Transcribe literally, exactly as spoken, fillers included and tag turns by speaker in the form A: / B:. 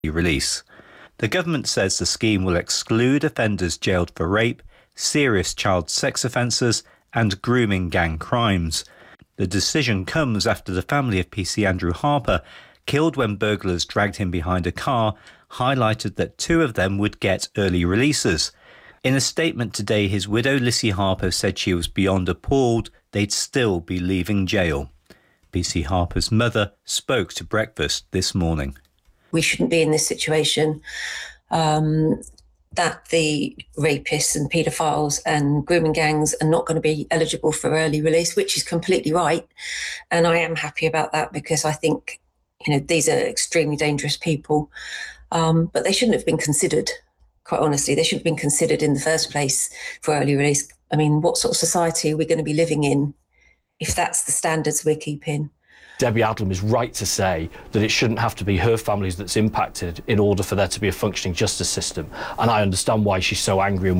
A: release. The government says the scheme will exclude offenders jailed for rape, serious child sex offences and grooming gang crimes. The decision comes after the family of P C Andrew Harper, killed when burglars dragged him behind a car, highlighted that two of them would get early releases. In a statement today, his widow Lissy Harper said she was beyond appalled they'd still be leaving jail. P C Harper's mother spoke to Breakfast this morning.
B: We shouldn't be in this situation, um, that the rapists and paedophiles and grooming gangs are not going to be eligible for early release, which is completely right. And I am happy about that because I think, you know, these are extremely dangerous people, um, but they shouldn't have been considered, quite honestly. They shouldn't have been considered in the first place for early release. I mean, what sort of society are we going to be living in if that's the standards we're keeping?
C: Debbie Adlam is right to say that it shouldn't have to be her families that's impacted in order for there to be a functioning justice system. And I understand why she's so angry and